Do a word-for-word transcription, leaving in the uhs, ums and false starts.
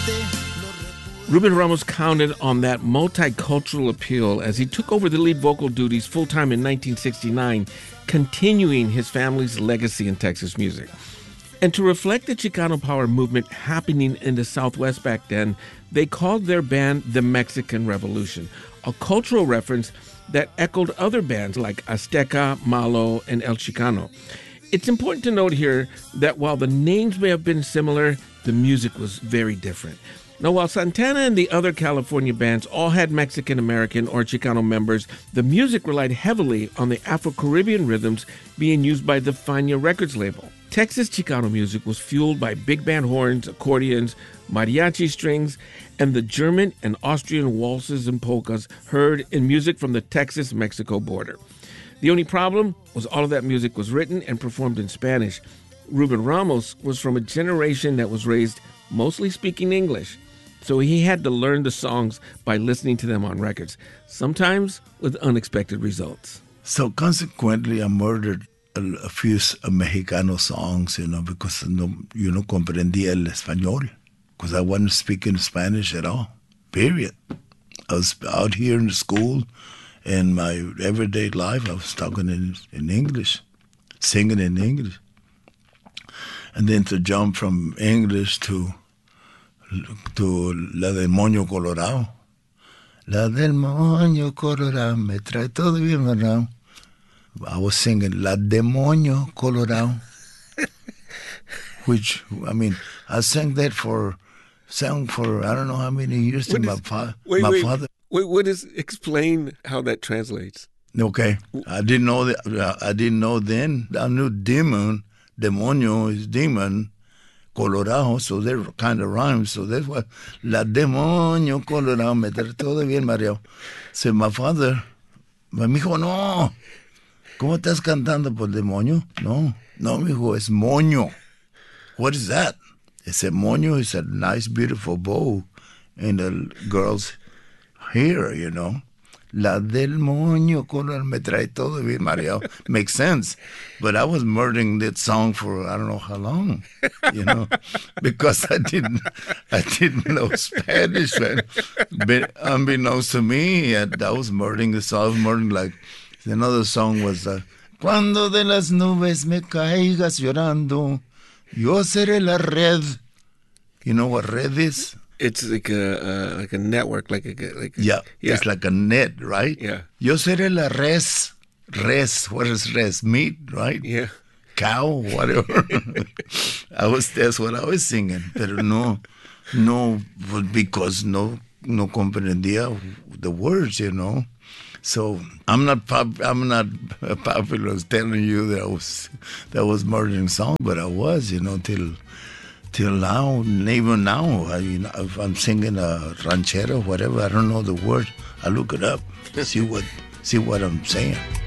Ruben Ramos counted on that multicultural appeal as he took over the lead vocal duties full-time in nineteen sixty-nine, continuing his family's legacy in Texas music. And to reflect the Chicano power movement happening in the Southwest back then, they called their band the Mexican Revolution, a cultural reference that echoed other bands like Azteca, Malo, and El Chicano. It's important to note here that while the names may have been similar, the music was very different. Now, while Santana and the other California bands all had Mexican-American or Chicano members, the music relied heavily on the Afro-Caribbean rhythms being used by the Fania Records label. Texas Chicano music was fueled by big band horns, accordions, mariachi strings, and the German and Austrian waltzes and polkas heard in music from the Texas-Mexico border. The only problem was all of that music was written and performed in Spanish. Ruben Ramos was from a generation that was raised mostly speaking English, so he had to learn the songs by listening to them on records, sometimes with unexpected results. So consequently, I murdered a, a few uh, Mexicano songs, you know, because no, you know, comprendía el español, because I wasn't speaking Spanish at all, period. I was out here in school, in my everyday life, I was talking in, in English, singing in English. And then to jump from English to to La del Moño Colorado. La del Moño Colorado me trae todo bien around. I was singing La Demonio Colorado. Which, I mean, I sang that for, sang for I don't know how many years to my, fa- wait, my wait, father. Wait, what is, explain how that translates. Okay. I didn't know that, I didn't know then. I knew demon, demonio is demon. Colorado, so they're kind of rhymes, so that's why La Demonio Colorado me trae todo bien mareado. So my father, me dijo, no, ¿cómo estás cantando por demonio? No, no, me dijo, es moño. What is that? I said, moño is a nice, beautiful bow in the girl's hair, you know. La del moño colorado me trae todo bien mareado. Makes sense. But I was murdering that song for I don't know how long, you know, because I didn't I didn't know Spanish. And unbeknownst to me, I, I was murdering the song. I was murdering like another song was uh, Cuando de las nubes me caigas llorando, yo seré la red. You know what red is? It's like a uh, like a network, like a like a, yeah, yeah, it's like a net, right? Yeah. Yo seré la res, res. What is res? Meat, right? Yeah. Cow, whatever. I was that's what I was singing, pero no, no, because no, no comprendía the words, you know. So I'm not pop, I'm not popular as telling you that I was that was murdering song, but I was, you know, till. Till now, even now, I, you know, if I'm singing a ranchera, whatever, I don't know the word, I look it up, see what, see what I'm saying.